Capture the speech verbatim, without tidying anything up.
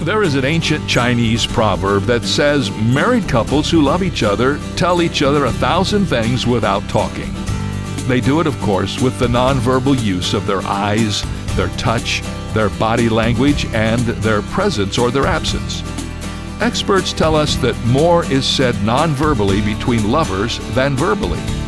There is an ancient Chinese proverb that says married couples who love each other tell each other a thousand things without talking. They do it, of course, with the nonverbal use of their eyes, their touch, their body language, and their presence or their absence. Experts tell us that more is said nonverbally between lovers than verbally.